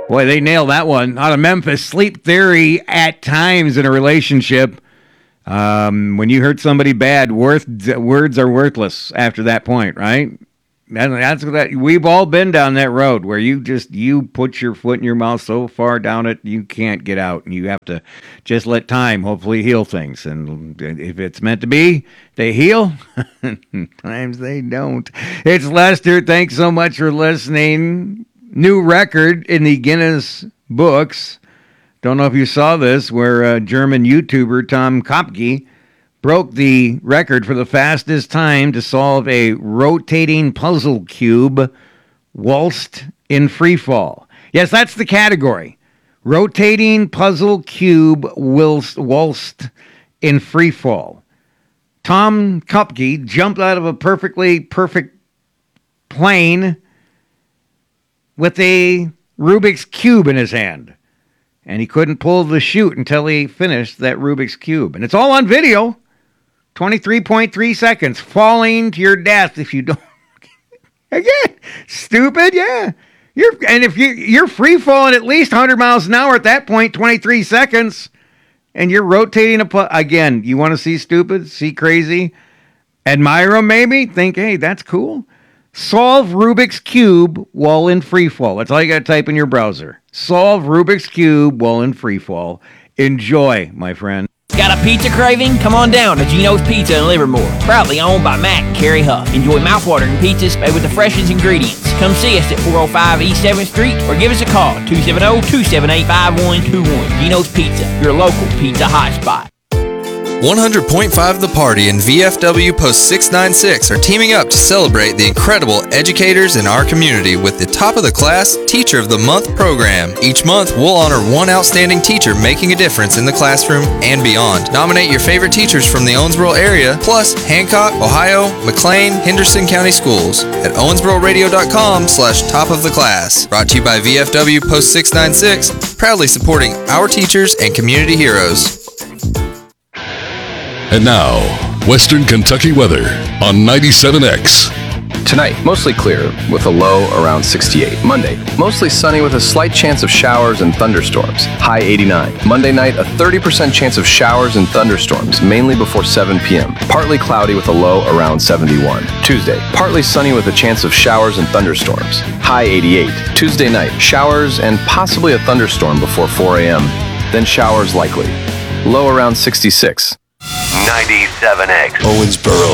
Boy, they nailed that one. Out of Memphis, sleep theory at times in a relationship. When you hurt somebody bad, words are worthless after that point, right? That's that. We've all been down that road where you put your foot in your mouth so far down it you can't get out, and you have to just let time hopefully heal things. And if it's meant to be, they heal. Times they don't. It's Lester. Thanks so much for listening. New record in the Guinness books. Don't know if you saw this, where German YouTuber Tom Kopke broke the record for the fastest time to solve a rotating puzzle cube whilst in free fall. Yes, that's the category. Rotating puzzle cube whilst in free fall. Tom Kopke jumped out of a perfect plane with a Rubik's Cube in his hand. And he couldn't pull the chute until he finished that Rubik's Cube. And it's all on video. 23.3 seconds, falling to your death if you don't. Again, stupid, yeah. If you're free falling at least 100 miles an hour at that point, 23 seconds, and you're rotating again. You want to see stupid, see crazy, admire them maybe, think, hey, that's cool. Solve Rubik's Cube while in free fall. That's all you got to type in your browser. Solve Rubik's Cube while in free fall. Enjoy, my friend. Got a pizza craving? Come on down to Gino's Pizza in Livermore. Proudly owned by Matt and Carrie Huff. Enjoy mouthwatering pizzas made with the freshest ingredients. Come see us at 405 East 7th Street or give us a call, 270-278-5121. Gino's Pizza, your local pizza hotspot. 100.5 The Party and VFW Post 696 are teaming up to celebrate the incredible educators in our community with the Top of the Class Teacher of the Month program. Each month, we'll honor one outstanding teacher making a difference in the classroom and beyond. Nominate your favorite teachers from the Owensboro area, plus Hancock, Ohio, McLean, Henderson County Schools at owensbororadio.com/top of the class. Brought to you by VFW Post 696, proudly supporting our teachers and community heroes. And now, Western Kentucky weather on 97X. Tonight, mostly clear with a low around 68. Monday, mostly sunny with a slight chance of showers and thunderstorms. High 89. Monday night, a 30% chance of showers and thunderstorms, mainly before 7 p.m. Partly cloudy with a low around 71. Tuesday, partly sunny with a chance of showers and thunderstorms. High 88. Tuesday night, showers and possibly a thunderstorm before 4 a.m. Then showers likely. Low around 66. 97X. Owensboro.